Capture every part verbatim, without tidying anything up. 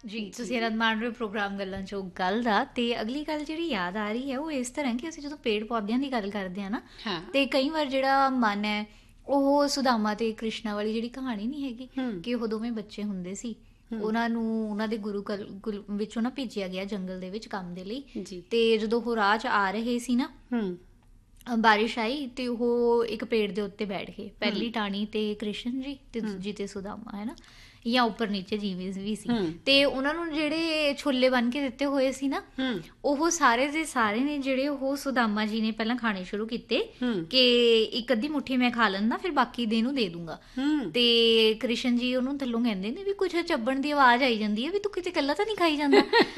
ਜੀ ਤੁਸੀਂ ਆਨੰਦ ਮਾਣ ਰਹੇ ਹੋ ਪ੍ਰੋਗਰਾਮ ਗੱਲਾਂ 'ਚ ਉਹ ਗੱਲ ਦਾ। ਤੇ ਅਗਲੀ ਗੱਲ ਜਿਹੜੀ ਯਾਦ ਆ ਰਹੀ ਹੈ ਉਹ ਇਸ ਤਰ੍ਹਾਂ ਕਿ ਅਸੀਂ ਜਦੋਂ ਪੇੜ ਪੌਦਿਆਂ ਦੀ ਗੱਲ ਕਰਦੇ ਹਾਂ ਨਾ, ਹਾਂ ਤੇ ਕਈ ਵਾਰ ਜਿਹੜਾ ਮਨ ਹੈ ਉਹ ਸੁਦਾਮਾ ਤੇ ਕ੍ਰਿਸ਼ਨਾ ਵਾਲੀ ਜਿਹੜੀ ਕਹਾਣੀ ਨਹੀਂ ਹੈਗੀ ਹਮ ਕਿ ਉਹ ਦੋਵੇਂ ਬੱਚੇ ਹੁੰਦੇ ਸੀ, ਹਮ ਉਹਨਾਂ ਨੂੰ ਉਹਨਾਂ ਦੇ ਗੁਰੂ ਕਲ ਗੁਲ ਵਿੱਚੋਂ ਨਾ ਭੇਜਿਆ ਗਿਆ ਜੰਗਲ ਦੇ ਵਿੱਚ ਕੰਮ ਦੇ ਲਈ। ਜੀ ਤੇ ਜਦੋਂ ਉਹ ਰਾਹ 'ਚ ਆ ਰਹੇ ਸੀ ਨਾ, ਹਮ ਅ, ਬਾਰਿਸ਼ ਆਈ ਤੇ ਉਹ ਇੱਕ ਪੇੜ ਦੇ ਉੱਤੇ ਬੈਠ ਗਏ, ਪਹਿਲੀ ਹਮ ਟਾਹਣੀ ਤੇ ਕ੍ਰਿਸ਼ਨ ਜੀ ਤੇ ਹਮ ਦੂਜੀ ਤੇ ਸੁਦਾਮਾ, ਹੈ ਨਾ, ਜਾਂ ਉੱਪਰ ਨੀਚੇ ਜਿਵੇਂ ਵੀ ਸੀ। ਹਮ ਤੇ ਉਹਨਾਂ ਨੂੰ ਜਿਹੜੇ ਛੋਲੇ ਬਣ ਕੇ ਦਿੱਤੇ ਹੋਏ ਸੀ ਨਾ, ਹਮ ਉਹ ਸਾਰੇ ਦੇ ਸਾਰੇ ਨੇ ਜਿਹੜੇ ਉਹ ਸੁਦਾਮਾ ਜੀ ਨੇ ਪਹਿਲਾਂ ਖਾਣੇ ਸ਼ੁਰੂ ਕੀਤੇ ਹਮ ਕਿ ਇੱਕ ਅੱਧੀ ਮੁੱਠੀ ਮੈਂ ਖਾ ਲੈਂਦਾ, ਫਿਰ ਬਾਕੀ ਦੇ ਨੂੰ ਦੇ ਦੂੰਗਾ। ਹਮ ਤੇ ਕ੍ਰਿਸ਼ਨ ਜੀ ਉਹਨੂੰ ਥੱਲੋਂ ਕਹਿੰਦੇ ਨੇ ਵੀ ਕੁਛ ਚੱਬਣ ਦੀ ਆਵਾਜ਼ ਆਈ ਜਾਂਦੀ ਹੈ, ਵੀ ਤੂੰ ਕਿਤੇ ਇਕੱਲਾ ਤਾਂ ਨਹੀਂ ਖਾਈ ਜਾਂਦਾ।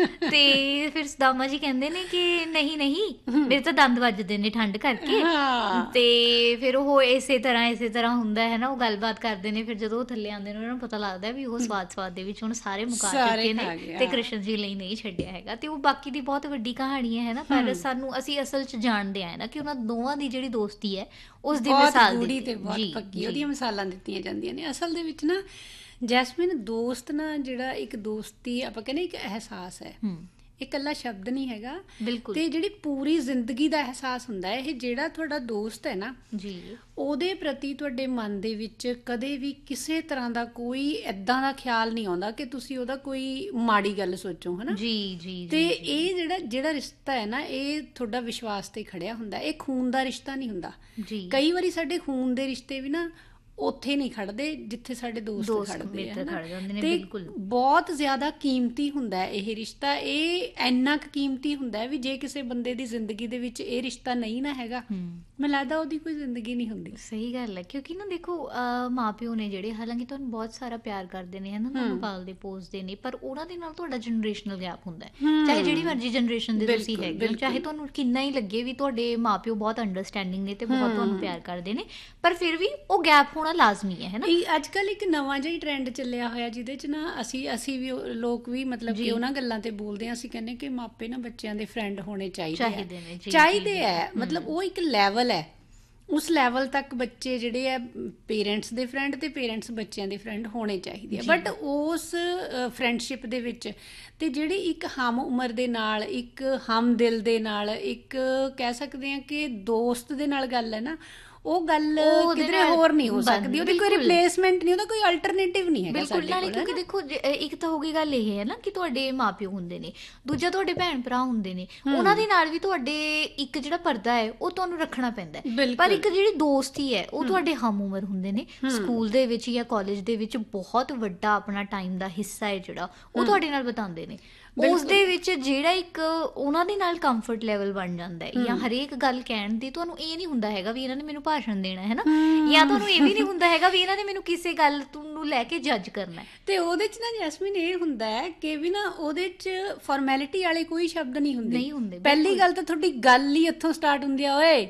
ਤੇ ਫਿਰ ਸੁਦਾਮਾ ਜੀ ਕਹਿੰਦੇ ਨੇ ਕਿ ਨਹੀਂ ਨਹੀਂ, ਮੇਰੇ ਤਾਂ ਦੰਦ ਵੱਜਦੇ ਨੇ ਠੰਡ ਕਰਕੇ। ਹਾਂ ਤੇ ਫਿਰ ਉਹ ਇਸੇ ਤਰ੍ਹਾਂ ਇਸੇ ਤਰ੍ਹਾਂ ਹੁੰਦਾ ਹੈ ਨਾ, ਉਹ ਗੱਲਬਾਤ ਕਰਦੇ ਨੇ। ਫਿਰ ਜਦੋਂ ਉਹ ਥੱਲੇ ਆਉਂਦੇ ਨੇ ਉਹਨਾਂ ਨੂੰ ਪਤਾ ਲੱਗਦਾ ਵੀ ਉਹ ਸਵਾਦ ਸਵਾਦ ਦੇ ਵਿੱਚ ਹੁਣ ਸਾਰੇ ਮੁਕਾ ਸਾਰੇ ਚੁੱਕੇ ਖਾ ਨੇ ਗਏ, ਤੇ ਹਾਂ। ਕ੍ਰਿਸ਼ਨ ਜੀ ਲਈ ਨਹੀਂ ਛੱਡਿਆ ਹੈਗਾ। ਤੇ ਉਹ ਬਾਕੀ ਦੀ ਬਹੁਤ ਵੱਡੀ ਕਹਾਣੀ ਹੈ ਨਾ, ਪਰ ਸਾਨੂੰ ਅਸੀਂ ਅਸਲ 'ਚ ਜਾਣਦੇ ਆਏ ਨਾ ਕਿ ਉਹਨਾਂ ਦੋਵਾਂ ਦੀ ਜਿਹੜੀ ਦੋਸਤੀ ਹੈ ਉਸ ਦੀ ਬਹੁਤ ਮਿਸਾਲ ਗੂੜੀ ਦਿੱਤੀ। ਤੇ ਬਹੁਤ ਜੀ, ਪੱਕੀ ਜੀ। ਉਹਦੀਆਂ ਮਿਸਾਲਾਂ ਦਿੱਤੀਆਂ ਜਾਂਦੀਆਂ ਨੇ। ਅਸਲ ਦੇ ਵਿੱਚ ਨਾ ਜੈਸਮੀਨ, ਦੋਸਤ ਨਾ ਜਿਹੜਾ ਇੱਕ ਦੋਸਤੀ ਆਪਾਂ ਕਹਿੰਦੇ ਇੱਕ ਅਹਿਸਾਸ ਹੈ, ਹੂੰ, ਇਹ ਇਕੱਲਾ ਸ਼ਬਦ ਨਹੀਂ ਹੈਗਾ। ਬਿਲਕੁਲ ਤੇ ਜਿਹੜੀ ਪੂਰੀ ਜ਼ਿੰਦਗੀ ਦਾ ਅਹਿਸਾਸ ਹੁੰਦਾ ਹੈ, ਇਹ ਜਿਹੜਾ ਤੁਹਾਡਾ ਦੋਸਤ ਹੈ ਨਾ, ਜੀ, ਉਹਦੇ ਪ੍ਰਤੀ ਤੁਹਾਡੇ ਮਨ ਦੇ ਵਿੱਚ ਕਦੇ ਵੀ ਕਿਸੇ ਤਰ੍ਹਾਂ ਦਾ ਕੋਈ ਐਦਾਂ ਦਾ ਖਿਆਲ ਨਹੀਂ ਆਉਂਦਾ ਕਿ ਤੁਸੀਂ ਉਹਦਾ ਕੋਈ ਮਾੜੀ ਗੱਲ ਸੋਚੋ, ਹਨਾ। ਜੀ, ਜੀ, ਜੀ, ਤੇ ਜੀ, ਇਹ ਜਿਹੜਾ ਜਿਹੜਾ ਰਿਸ਼ਤਾ ਹੈ ਨਾ, ਇਹ ਤੁਹਾਡਾ ਵਿਸ਼ਵਾਸ ਤੇ ਖੜਿਆ ਹੁੰਦਾ। ਇਹ ਖੂਨ ਦਾ ਰਿਸ਼ਤਾ ਨਹੀਂ ਹੁੰਦਾ। ਜੀ, ਕਈ ਵਾਰੀ ਸਾਡੇ ਖੂਨ ਦੇ ਰਿਸ਼ਤੇ ਵੀ ਨਾ ਉੱਥੇ ਨਹੀਂ ਖੜਦੇ ਜਿੱਥੇ ਸਾਡੇ ਦੋਸਤ ਦੋਸਤ ਖੜਦੇ ਆ, ਮਿੱਤਰ ਹਨਾ। ਖੜ ਜਾਂਦੇ ਨੇ, ਤੇ ਬਿਲਕੁਲ। ਬਹੁਤ ਜ਼ਿਆਦਾ ਕੀਮਤੀ ਹੁੰਦਾ ਹੈ ਇਹ ਰਿਸ਼ਤਾ। ਇਹ ਇੰਨਾ ਕੁ ਕੀਮਤੀ ਹੁੰਦਾ ਹੈ ਵੀ ਜੇ ਕਿਸੇ ਬੰਦੇ ਦੀ ਜ਼ਿੰਦਗੀ ਦੇ ਵਿੱਚ ਇਹ ਰਿਸ਼ਤਾ ਨਹੀਂ ਨਾ ਹੈਗਾ, ਹੂੰ, ਮੈਨੂੰ ਲੱਗਦਾ ਉਹਦੀ ਕੋਈ ਜ਼ਿੰਦਗੀ ਨਹੀਂ ਹੁੰਦੀ। ਸਹੀ ਗੱਲ ਹੈ। ਕਿਉਂਕਿ ਨਾ ਦੇਖੋ, ਅਹ ਮਾਂ ਪਿਓ ਨੇ ਜਿਹੜੇ ਹਾਲਾਂਕਿ ਤੁਹਾਨੂੰ ਬਹੁਤ ਸਾਰਾ ਪਿਆਰ ਕਰਦੇ ਨੇ, ਹਨਾ, ਤੁਹਾਨੂੰ ਪਾਲਦੇ ਪੋਸਦੇ ਨੇ, ਪਰ ਉਹਨਾਂ ਦੇ ਨਾਲ ਤੁਹਾਡਾ ਜਨਰੇਸ਼ਨਲ ਗੈਪ ਹੁੰਦਾ ਹੈ। ਹਮ, ਚਾਹੇ ਜਿਹੜੀ ਮਰਜ਼ੀ ਜਨਰੇਸ਼ਨ ਦੇ ਤੁਸੀਂ ਬਿਲਕੁਲ, ਹੈਗੇ ਹੋ, ਚਾਹੇ ਬਿਲਕੁਲ। ਤੁਹਾਨੂੰ ਕਿੰਨਾ ਹੀ ਲੱਗੇ ਵੀ ਤੁਹਾਡੇ ਮਾਂ ਪਿਓ ਬਹੁਤ ਅੰਡਰਸਟੈਂਡਿੰਗ ਨੇ ਤੇ ਬਹੁਤ ਤੁਹਾਨੂੰ ਪਿਆਰ ਕਰਦੇ ਨੇ, ਪਰ ਫਿਰ ਵੀ ਉਹ ਗੈਪ ਹੋਣਾ ਲਾਜ਼ਮੀ ਹੈ, ਹਨਾ। ਇਹ ਅੱਜ ਕੱਲ੍ਹ ਇੱਕ ਨਵਾਂ ਜਿਹਾ ਹੀ ਟਰੈਂਡ ਚੱਲਿਆ ਹੋਇਆ ਜਿਹਦੇ 'ਚ ਨਾ ਅਸੀਂ ਅਸੀਂ ਵੀ ਉਹ- ਲੋਕ ਵੀ ਮਤਲਬ ਕਿ ਉਹਨਾਂ ਗੱਲਾਂ ਤੇ ਬੋਲਦੇ ਹਾਂ। ਅਸੀਂ ਕਹਿੰਦੇ ਕਿ ਮਾਪੇ ਨਾ ਬੱਚਿਆਂ ਦੇ ਫਰੈਂਡ ਹੋਣੇ ਚਾਹੀਦੇ ਆ ਚਾਹੀਦੇ ਨੇ, ਜੀ, ਚਾਹੀਦੇ ਜੀ, ਹੈ। ਮਤਲਬ ਉਹ ਇੱਕ ਲੈਵਲ ਹੈ, ਉਸ ਲੈਵਲ ਤੱਕ ਬੱਚੇ ਜਿਹੜੇ ਆ ਪੇਰੈਂਟਸ ਦੇ ਫਰੈਂਡ ਤੇ ਪੇਰੈਂਟਸ ਬੱਚਿਆਂ ਦੇ ਫਰੈਂਡ ਹੋਣੇ ਚਾਹੀਦੇ ਆ। ਬਟ ਉਸ ਫਰੈਂਡਸ਼ਿਪ ਦੇ ਵਿੱਚ ਤੇ ਜਿਹੜੀ ਇੱਕ ਹਮ ਉਮਰ ਦੇ ਨਾਲ, ਇੱਕ ਹਮ ਦਿਲ ਦੇ ਨਾਲ, ਇੱਕ ਕਹਿ ਸਕਦੇ ਹਾਂ ਕਿ ਦੋਸਤ ਦੇ ਨਾਲ ਗੱਲ ਹੈ ਨਾ, ਉਹ ਗੱਲ ਉਹ ਉਹਦੇ ਕਿਧਰੇ ਨਾਲ ਹੋਰ ਨਹੀਂ ਹੋ ਬਣ- ਸਕਦੀ। ਉਹਦੀ ਕੋਈ ਬਿਲਕੁਲ। ਰਿਪਲੇਸਮੈਂਟ ਨਹੀਂ, ਉਹਦਾ ਕੋਈ ਅਲਟਰਨੇਟਿਵ ਨਹੀਂ ਹੈਗਾ ਬਿਲਕੁਲ। ਸਾਡੇ ਨਾਲੇ ਕੋਲ, ਕਿਉਂਕਿ ਹੈ ਨਾ। ਦੇਖੋ, ਜੇ- ਇੱਕ ਤਾਂ ਹੋ ਗਈ ਗੱਲ ਇਹ ਹੈ ਨਾ ਕਿ ਤੁਹਾਡੇ ਮਾਪਿਓ ਹੁੰਦੇ ਨੇ, ਦੂਜਾ ਤੁਹਾਡੇ ਭੈਣ ਭਰਾ ਹੁੰਦੇ ਨੇ, ਉਹਨਾਂ ਦੇ ਨਾਲ ਵੀ ਤੁਹਾਡੇ ਇੱਕ ਜਿਹੜਾ ਪਰਦਾ ਹੈ ਉਹ ਤੁਹਾਨੂੰ ਰੱਖਣਾ ਪੈਂਦਾ ਹੈ। ਬਿਲਕੁਲ। ਪਰ ਇੱਕ ਜਿਹੜੀ ਦੋਸਤੀ ਹੈ ਉਹ ਤੁਹਾਡੇ ਹਮ ਉਮਰ ਹੁੰਦੇ ਨੇ, ਸਕੂਲ ਦੇ ਵਿੱਚ ਜਾਂ ਕਾਲਜ ਦੇ ਵਿੱਚ ਬਹੁਤ ਵੱਡਾ ਆਪਣਾ ਟਾਈਮ ਦਾ ਹਿੱਸਾ ਹੈ ਜਿਹੜਾ ਉਹ ਤੁਹਾਡੇ ਨਾਲ ਬਿਤਾਉਂਦੇ ਨੇ। ਉਸ ਦੇ ਵਿੱਚ ਜਿਹੜਾ ਇੱਕ ਉਹਨਾਂ ਦੇ ਨਾਲ ਕੰਫਰਟ ਲੈਵਲ ਬਣ ਜਾਂਦਾ ਹੈ, ਜਾਂ ਹਰੇਕ ਗੱਲ ਕਹਿਣ ਦੀ ਤੁਹਾਨੂੰ ਇਹ ਨਹੀਂ ਹੁੰਦਾ ਹੈਗਾ ਵੀ ਇਹਨਾਂ ਨੇ ਮੈਨੂੰ ਭਾਸ਼ਣ ਦੇਣਾ ਹੈ ਨਾ, ਜਾਂ ਤੁਹਾਨੂੰ ਇਹ ਵੀ ਨਹੀਂ ਹੁੰਦਾ ਹੈਗਾ ਵੀ ਇਹਨਾਂ ਨੇ ਮੈਨੂੰ ਕਿਸੇ ਗੱਲ ਨੂੰ ਲੈ ਕੇ ਜੱਜ ਕਰਨਾ ਹੈ। ਤੇ ਉਹਦੇ 'ਚ ਨਾ ਜੈਸਮੀਨ ਇਹ ਹੁੰਦਾ ਹੈ ਕਿ ਵੀ ਨਾ ਉਹਦੇ 'ਚ ਫਾਰਮੈਲਿਟੀ ਵਾਲੇ ਕੋਈ ਸ਼ਬਦ ਨਹੀਂ ਹੁੰਦੇ। ਨਹੀਂ ਹੁੰਦੇ, ਪਹਿਲੀ ਗੱਲ ਤਾਂ ਤੁਹਾਡੀ ਗੱਲ ਹੀ ਇੱਥੋਂ ਸਟਾਰਟ ਹੁੰਦੀ ਆ, ਓਏ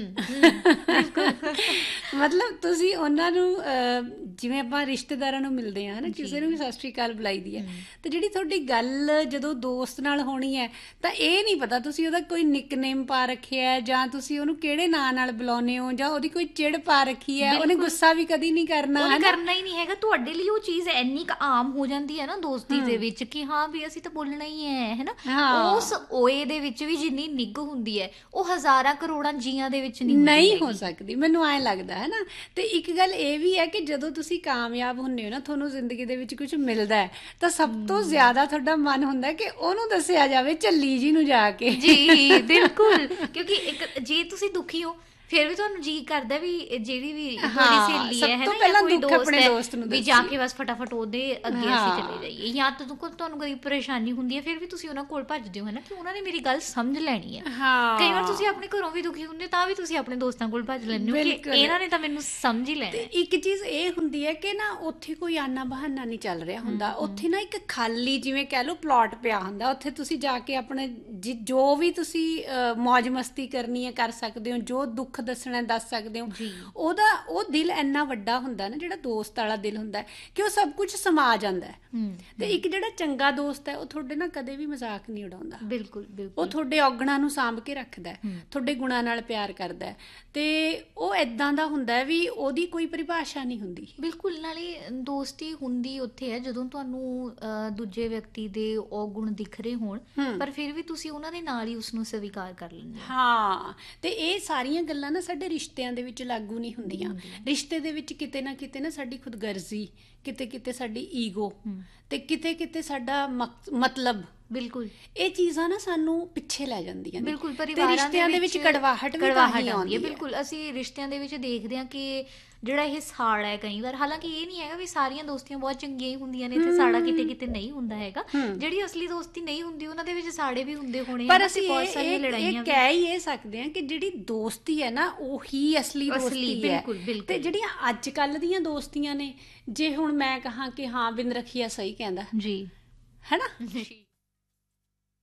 ਮਤਲਬ ਤੁਸੀਂ ਉਹਨਾਂ ਨੂੰ ਜਿਵੇਂ ਆਪਾਂ ਰਿਸ਼ਤੇਦਾਰਾਂ ਨੂੰ ਮਿਲਦੇ ਹਾਂ ਨਾ, ਕਿਸੇ ਨੂੰ ਵੀ ਸਤਿ ਸ਼੍ਰੀ ਅਕਾਲ ਬੁਲਾਈ ਦੀ ਹੈ, ਤੇ ਜਿਹੜੀ ਤੁਹਾਡੀ ਗੱਲ ਜਦੋਂ ਦੋਸਤ ਨਾਲ ਹੋਣੀ ਹੈ ਤਾਂ ਇਹ ਨਹੀਂ ਪਤਾ ਤੁਸੀਂ ਉਹਦਾ ਕੋਈ ਨਿਕਨੇਮ ਪਾ ਰੱਖਿਆ ਜਾਂ ਤੁਸੀਂ ਉਹਨੂੰ ਕਿਹੜੇ ਨਾਂ ਨਾਲ ਬੁਲਾਉਂਦੇ ਹੋ, ਜਾਂ ਉਹਦੀ ਕੋਈ ਚਿੜ ਪਾ ਰੱਖੀ ਹੈ, ਉਹਨੇ ਗੁੱਸਾ ਵੀ ਕਦੀ ਨਹੀਂ ਕਰਨਾ, ਉਹਨੇ ਕਰਨਾ ਹੀ ਨਹੀਂ ਹੈਗਾ। ਤੁਹਾਡੇ ਲਈ ਉਹ ਚੀਜ਼ ਇੰਨੀ ਕੁ ਆਮ ਹੋ ਜਾਂਦੀ ਹੈ ਨਾ ਦੋਸਤੀ ਦੇ ਵਿੱਚ ਕਿ ਹਾਂ ਵੀ ਅਸੀਂ ਤਾਂ ਬੋਲਣਾ ਹੀ ਹੈ, ਹੈ ਨਾ। ਉਸ ਓਏ ਦੇ ਵਿੱਚ ਵੀ ਜਿੰਨੀ ਨਿੱਘ ਹੁੰਦੀ ਹੈ ਉਹ ਹਜ਼ਾਰਾਂ ਕਰੋੜਾਂ ਜੀਆਂ ਦੇ ਵਿੱਚ ਨਹੀਂ ਨਹੀਂ ਹੋ ਸਕਦੀ, ਮੈਨੂੰ ਐਂ ਲੱਗਦਾ ਹੈ ਨਾ। ਤੇ ਇੱਕ ਗੱਲ ਇਹ ਵੀ ਹੈ ਕਿ ਜਦੋਂ ਤੁਸੀਂ ਕਾਮਯਾਬ ਹੁੰਦੇ ਹੋ ਨਾ, ਤੁਹਾਨੂੰ ਜ਼ਿੰਦਗੀ ਦੇ ਵਿੱਚ ਕੁਝ ਮਿਲਦਾ ਹੈ, ਤਾਂ ਸਭ ਤੋਂ ਜ਼ਿਆਦਾ ਤੁਹਾਡਾ ਮਨ ਹੁੰਦਾ ਕਿ ਉਹਨੂੰ ਦੱਸਿਆ ਜਾਵੇ, ਝੱਲੀ ਜੀ ਨੂੰ ਜਾ ਕੇ। ਜੀ ਬਿਲਕੁਲ। ਕਿਉਂਕਿ ਇੱਕ ਜੇ ਤੁਸੀਂ ਦੁਖੀ ਹੋ ਫਿਰ ਵੀ ਤੁਹਾਨੂੰ ਜੀ ਕਰਦਾ ਵੀ ਜਿਹੜੀ ਵੀ ਤੁਹਾਡੀ ਸਹੇਲੀ ਹੈ, ਹੈ ਨਾ, ਜਾਂ ਕੋਈ ਦੋਸਤ ਹੈ, ਵੀ ਜਾ ਕੇ ਬਸ ਫਟਾਫਟ ਉਹਦੇ ਅੱਗੇ ਅਸੀਂ ਚਲੇ ਜਾਈਏ। ਜਾਂ ਤਾਂ ਤੁਹਾਨੂੰ ਕਦੀ ਪਰੇਸ਼ਾਨੀ ਹੁੰਦੀ ਹੈ ਫਿਰ ਵੀ ਤੁਸੀਂ ਉਹਨਾਂ ਕੋਲ ਭੱਜਦੇ ਹੋ, ਹੈ ਨਾ, ਕਿ ਉਹਨਾਂ ਨੇ ਮੇਰੀ ਗੱਲ ਸਮਝ ਲੈਣੀ ਹੈ। ਕਈ ਵਾਰ ਤੁਸੀਂ ਆਪਣੇ ਘਰੋਂ ਵੀ ਦੁਖੀ ਹੁੰਦੇ ਤਾਂ ਵੀ ਤੁਸੀਂ ਆਪਣੇ ਦੋਸਤਾਂ ਕੋਲ ਭੱਜ ਲੈਂਦੇ ਹੋ ਕਿ ਇਹਨਾਂ ਨੇ ਤਾਂ ਮੈਨੂੰ ਸਮਝ ਹੀ ਲੈਣਾ। ਇੱਕ ਚੀਜ਼ ਇਹ ਹੁੰਦੀ ਹੈ ਕਿ ਨਾ ਉੱਥੇ ਕੋਈ ਆਨਾ ਬਹਾਨਾ ਨਹੀਂ ਚੱਲ ਰਿਹਾ ਹੁੰਦਾ, ਉੱਥੇ ਨਾ ਇੱਕ ਖਾਲੀ ਜਿਵੇਂ ਕਹਿ ਲਓ ਪਲਾਟ ਪਿਆ ਹੁੰਦਾ, ਉੱਥੇ ਤੁਸੀਂ ਜਾ ਕੇ ਆਪਣੇ ਜੋ ਵੀ ਤੁਸੀਂ ਮੌਜ ਮਸਤੀ ਕਰਨੀ ਹੈ ਕਰ ਸਕਦੇ ਹੋ, ਜੋ ਦੁੱਖ ਦੁੱਖ ਦੱਸਣਾ ਦੱਸ ਸਕਦੇ ਹੋ। ਉਹਦਾ ਉਹ ਦਿਲ ਇੰਨਾ ਵੱਡਾ ਹੁੰਦਾ ਨਾ, ਜਿਹੜਾ ਦੋਸਤ ਵਾਲਾ ਦਿਲ ਹੁੰਦਾ ਕਿ ਉਹ ਸਭ ਕੁਝ ਸਮਾ ਜਾਂਦਾ ਹੈ। ਤੇ ਇੱਕ ਜਿਹੜਾ ਚੰਗਾ ਦੋਸਤ ਹੈ ਉਹ ਤੁਹਾਡੇ ਨਾਲ ਕਦੇ ਵੀ ਮਜ਼ਾਕ ਨਹੀਂ ਉਡਾਉਂਦਾ। ਬਿਲਕੁਲ ਬਿਲਕੁਲ। ਉਹ ਤੁਹਾਡੇ ਔਗਣਾਂ ਨੂੰ ਸਾਂਭ ਕੇ ਰੱਖਦਾ, ਤੁਹਾਡੇ ਗੁਣਾਂ ਨਾਲ ਪਿਆਰ ਕਰਦਾ, ਤੇ ਉਹ ਏਦਾਂ ਦਾ ਹੁੰਦਾ ਵੀ ਉਹਦੀ ਕੋਈ ਪਰਿਭਾਸ਼ਾ ਨਹੀਂ ਹੁੰਦੀ। ਬਿਲਕੁਲ। ਨਾਲੇ ਦੋਸਤੀ ਹੁੰਦੀ ਉੱਥੇ ਹੈ ਜਦੋਂ ਤੁਹਾਨੂੰ ਦੂਜੇ ਵਿਅਕਤੀ ਦੇ ਔਗੁਣ ਦਿਖ ਰਹੇ ਹੋਣ, ਪਰ ਫਿਰ ਵੀ ਤੁਸੀਂ ਉਹਨਾਂ ਦੇ ਨਾਲ ਹੀ ਉਸਨੂੰ ਸਵੀਕਾਰ ਕਰ ਲੈਂਦੇ ਹੋ। ਹਾਂ, ਤੇ ਇਹ ਸਾਰੀਆਂ ਗੱਲਾਂ ਨਾ ਸਾਡੇ ਰਿਸ਼ਤਿਆਂ ਦੇ ਵਿੱਚ ਲਾਗੂ ਨਹੀਂ ਹੁੰਦੀਆਂ। ਰਿਸ਼ਤੇ ਦੇ ਵਿੱਚ ਕਿਤੇ ਨਾ ਕਿਤੇ ਨਾ ਸਾਡੀ ਖੁਦਗਰਜ਼ੀ, ਕਿਤੇ ਕਿਤੇ ਸਾਡੀ ਈਗੋ, ਤੇ ਕਿਤੇ ਕਿਤੇ ਸਾਡਾ ਮਤਲਬ, ਬਿਲਕੁਲ ਇਹ ਚੀਜ਼ਾਂ ਨਾ ਸਾਨੂੰ ਪਿੱਛੇ ਲੈ ਜਾਂਦੀਆਂ ਨੇ। ਬਿਲਕੁਲ। ਰਿਸ਼ਤਿਆਂ ਦੇ ਵਿੱਚ ਕੜਵਾਹਟ ਵੀ ਆਉਂਦੀ ਹੈ। ਬਿਲਕੁਲ। ਅਸੀਂ ਰਿਸ਼ਤਿਆਂ ਦੇ ਵਿੱਚ ਦੇਖਦੇ ਹਾਂ ਕਿ ਜਿਹੜਾ ਇਹ ਸਾੜ ਹੈ ਕਈ ਵਾਰ, ਹਾਲਾਂਕਿ ਇਹ ਨਹੀਂ ਹੈਗਾ ਵੀ ਸਾਰੀਆਂ ਦੋਸਤੀਆਂ ਬਹੁਤ ਚੰਗੀਆਂ ਹੀ ਹੁੰਦੀਆਂ ਨੇ ਤੇ ਸਾੜਾ ਕਿਤੇ ਕਿਤੇ ਨਹੀਂ ਹੁੰਦਾ ਹੈਗਾ। ਜਿਹੜੀ ਅਸਲੀ ਦੋਸਤੀ ਨਹੀਂ ਹੁੰਦੀ ਉਹਨਾਂ ਦੇ ਵਿੱਚ ਸਾੜੇ ਵੀ ਹੁੰਦੇ ਹੋਣੇ, ਪਰ ਅਸੀਂ ਬਹੁਤ ਸਾਰੀਆਂ ਲੜਾਈਆਂ ਕਹਿ ਹੀ ਇਹ ਸਕਦੇ ਹਾਂ ਕਿ ਜਿਹੜੀ ਦੋਸਤੀ ਹੈ ਨਾ ਉਹੀ ਅਸਲੀ ਦੋਸਤੀ ਹੈ। ਤੇ ਜਿਹੜੀਆਂ ਅੱਜ ਕੱਲ੍ਹ ਦੀਆਂ ਦੋਸਤੀਆਂ ਨੇ, ਜੇ ਹੁਣ ਮੈਂ ਕਹਾਂ ਕਿ ਹਾਂ ਬਿੰਦ ਰਖੀਆ ਸਹੀ ਕਹਿੰਦਾ ਜੀ, ਹੈ ਨਾ।